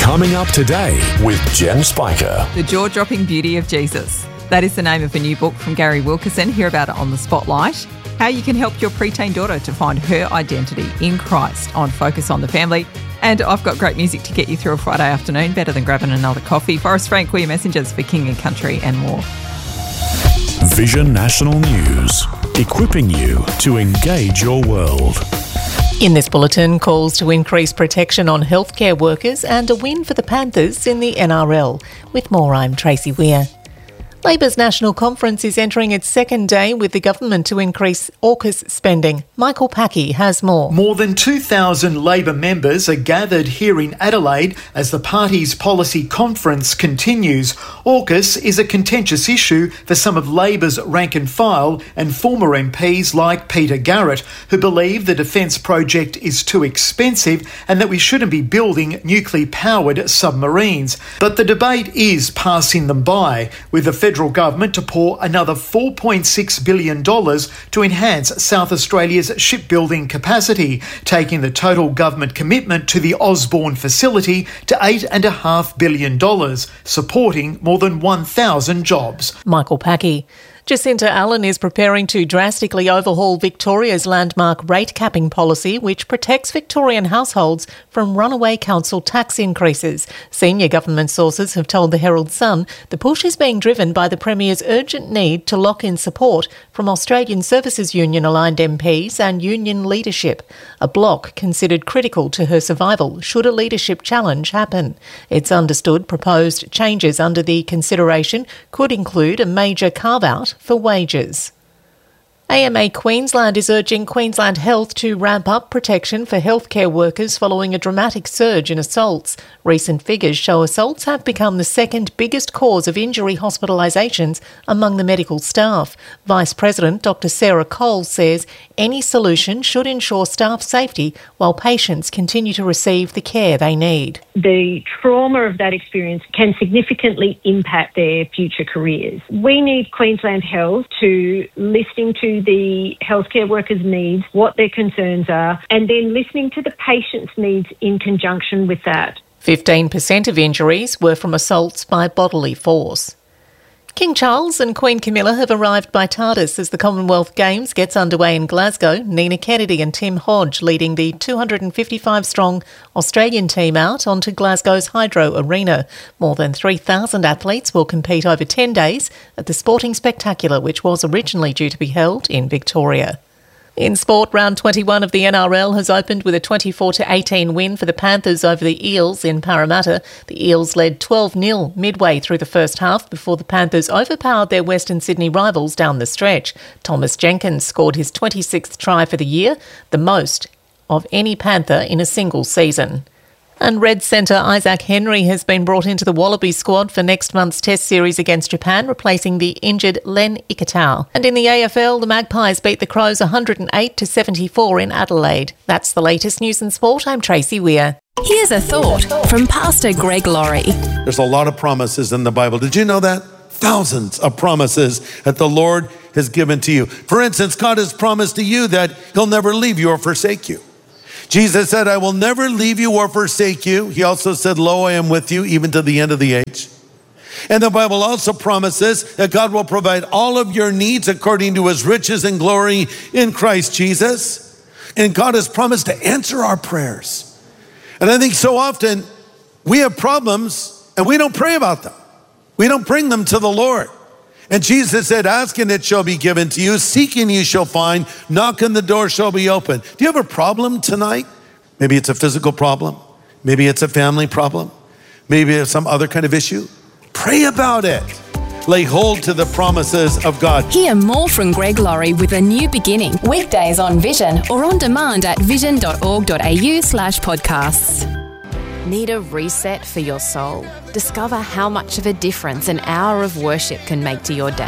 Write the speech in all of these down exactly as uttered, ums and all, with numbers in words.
Coming up today with Jen Spiker. The jaw-dropping beauty of Jesus. That is the name of a new book from Gary Wilkerson. Hear about it on The Spotlight. How you can help your preteen daughter to find her identity in Christ on Focus on the Family. And I've got great music to get you through a Friday afternoon, better than grabbing another coffee. Forrest Frank, we're your messengers for King and Country and more. Vision National News, equipping you to engage your world. In this bulletin, calls to increase protection on healthcare workers and a win for the Panthers in the N R L. With more, I'm Tracy Weir. Labor's National Conference is entering its second day with the government to increase AUKUS spending. Michael Packey has more. More than two thousand Labor members are gathered here in Adelaide as the party's policy conference continues. AUKUS is a contentious issue for some of Labor's rank and file and former M Ps like Peter Garrett, who believe the defence project is too expensive and that we shouldn't be building nuclear-powered submarines. But the debate is passing them by, with the federal government to pour another four point six billion dollars to enhance South Australia's shipbuilding capacity, taking the total government commitment to the Osborne facility to eight point five billion dollars, supporting more than one thousand jobs. Michael Packey. Jacinta Allen is preparing to drastically overhaul Victoria's landmark rate capping policy, which protects Victorian households from runaway council tax increases. Senior government sources have told the Herald Sun the push is being driven by the Premier's urgent need to lock in support from Australian Services Union-aligned M Ps and union leadership, a bloc considered critical to her survival should a leadership challenge happen. It's understood proposed changes under the consideration could include a major carve-out for wages. A M A Queensland is urging Queensland Health to ramp up protection for healthcare workers following a dramatic surge in assaults. Recent figures show assaults have become the second biggest cause of injury hospitalisations among the medical staff. Vice President Doctor Sarah Cole says any solution should ensure staff safety while patients continue to receive the care they need. The trauma of that experience can significantly impact their future careers. We need Queensland Health to listening to the healthcare workers' needs, what their concerns are, and then listening to the patient's needs in conjunction with that. fifteen percent of injuries were from assaults by bodily force. King Charles and Queen Camilla have arrived by TARDIS as the Commonwealth Games gets underway in Glasgow. Nina Kennedy and Tim Hodge leading the two hundred fifty-five strong Australian team out onto Glasgow's Hydro Arena. More than three thousand athletes will compete over ten days at the Sporting Spectacular, which was originally due to be held in Victoria. In sport, round twenty-one of the N R L has opened with a twenty-four to eighteen win for the Panthers over the Eels in Parramatta. The Eels led twelve nil midway through the first half before the Panthers overpowered their Western Sydney rivals down the stretch. Thomas Jenkins scored his twenty-sixth try for the year, the most of any Panther in a single season. And Red centre Isaac Henry has been brought into the Wallaby squad for next month's Test series against Japan, replacing the injured Len Ikitau. And in the A F L, the Magpies beat the Crows one hundred eight to seventy-four in Adelaide. That's the latest news and sport. I'm Tracy Weir. Here's a thought from Pastor Greg Laurie. There's a lot of promises in the Bible. Did you know that? Thousands of promises that the Lord has given to you. For instance, God has promised to you that He'll never leave you or forsake you. Jesus said, I will never leave you or forsake you. He also said, lo, I am with you even to the end of the age. And the Bible also promises that God will provide all of your needs according to His riches and glory in Christ Jesus. And God has promised to answer our prayers. And I think so often we have problems and we don't pray about them. We don't bring them to the Lord. And Jesus said, ask and it shall be given to you. Seek and you shall find. Knock and the door shall be open. Do you have a problem tonight? Maybe it's a physical problem. Maybe it's a family problem. Maybe it's some other kind of issue. Pray about it. Lay hold to the promises of God. Hear more from Greg Laurie with A New Beginning. Weekdays on Vision or on demand at vision.org.au slash podcasts. Need a reset for your soul? Discover how much of a difference an hour of worship can make to your day.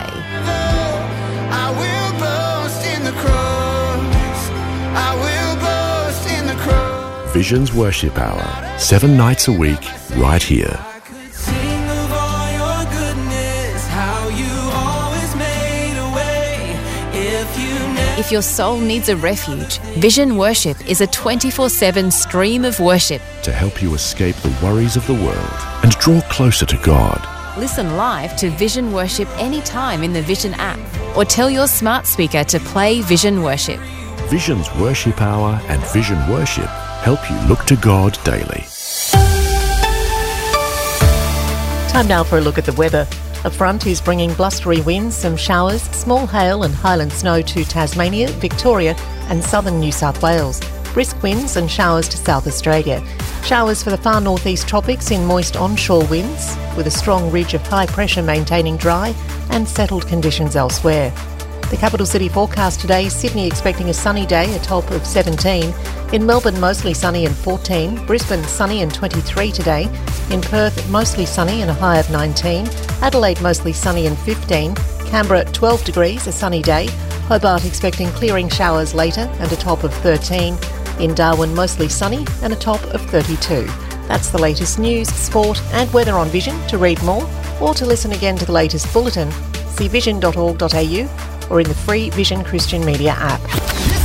I will boast in the cross. I will boast in the cross. Vision's Worship Hour, seven nights a week, right here. I could sing of all your goodness, how you always made a way. If you never If your soul needs a refuge, Vision Worship is a twenty-four seven stream of worship. To help you escape the worries of the world and draw closer to God. Listen live to Vision Worship anytime in the Vision app, or tell your smart speaker to play Vision Worship. Vision's Worship Hour and Vision Worship help you look to God daily. Time now for a look at the weather. A front is bringing blustery winds, some showers, small hail and highland snow to Tasmania, Victoria and southern New South Wales. Brisk winds and showers to South Australia. Showers for the far northeast tropics in moist onshore winds, with a strong ridge of high pressure maintaining dry and settled conditions elsewhere. The capital city forecast today, Sydney expecting a sunny day, a top of seventeen. In Melbourne, mostly sunny and fourteen. Brisbane, sunny and twenty-three today. In Perth, mostly sunny and a high of nineteen. Adelaide, mostly sunny and fifteen. Canberra, twelve degrees, a sunny day. Hobart expecting clearing showers later and a top of thirteen. In Darwin, mostly sunny and a top of thirty-two. That's the latest news, sport and weather on Vision. To read more or to listen again to the latest bulletin, see vision dot org dot a u or in the free Vision Christian Media app.